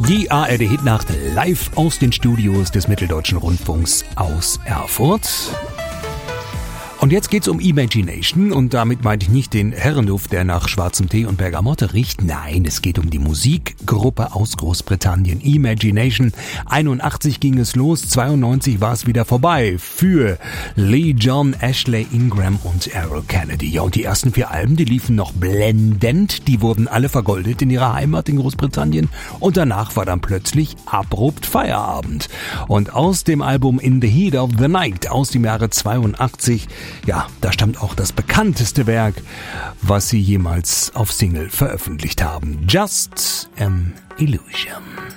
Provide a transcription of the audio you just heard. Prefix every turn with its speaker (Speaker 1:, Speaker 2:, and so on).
Speaker 1: Die ARD-Hitnacht live aus den Studios des Mitteldeutschen Rundfunks aus Erfurt. Und jetzt geht's um Imagination und damit meinte ich nicht den Herrenduft, der nach schwarzem Tee und Bergamotte riecht. Nein, es geht um die Musikgruppe aus Großbritannien, Imagination. 81 ging es los, 92 war es wieder vorbei für Lee John, Ashley Ingram und Errol Kennedy. Ja, und die ersten 4 Alben, die liefen noch blendend, die wurden alle vergoldet in ihrer Heimat in Großbritannien und danach war dann plötzlich abrupt Feierabend. Und aus dem Album In the Heat of the Night aus dem Jahre 82, ja, da stammt auch das bekannteste Werk, was sie jemals auf Single veröffentlicht haben. Just an Illusion.